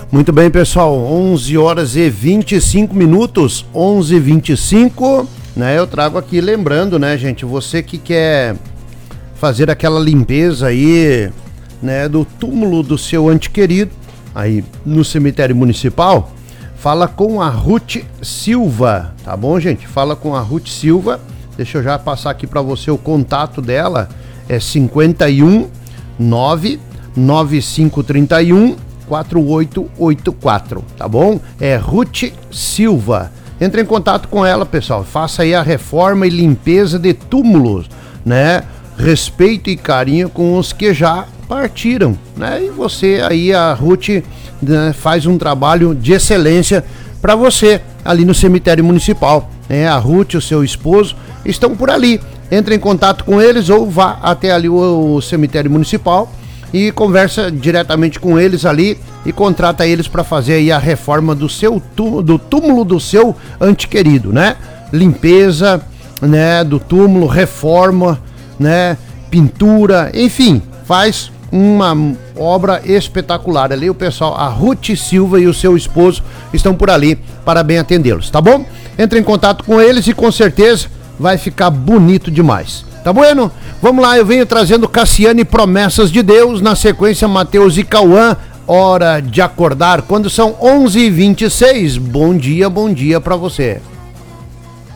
Muito bem, pessoal, 11 horas e 25 minutos, 11h25, né? Eu trago aqui lembrando, né, gente, você que quer fazer aquela limpeza aí, né, do túmulo do seu ente querido, aí no cemitério municipal, fala com a Ruth Silva, tá bom, gente? Fala com a Ruth Silva, deixa eu já passar aqui para você o contato dela, é 51 99531 4884, tá bom? É Ruth Silva. Entre em contato com ela, pessoal. Faça aí a reforma e limpeza de túmulos, né? Respeito e carinho com os que já partiram, né? E você aí, a Ruth, né, faz um trabalho de excelência para você ali no cemitério municipal, né? A Ruth e o seu esposo estão por ali. Entre em contato com eles ou vá até ali o cemitério municipal e conversa diretamente com eles ali e contrata eles para fazer aí a reforma do túmulo do seu ente querido, né? Limpeza, né, do túmulo, reforma, né, pintura, enfim, faz uma obra espetacular ali. O pessoal, a Ruth Silva e o seu esposo estão por ali para bem atendê-los, tá bom? Entre em contato com eles e com certeza vai ficar bonito demais. Tá bueno? Vamos lá, eu venho trazendo Cassiane Promessas de Deus, na sequência Mateus e Cauã, Hora de Acordar, quando são 11h26. Bom dia pra você.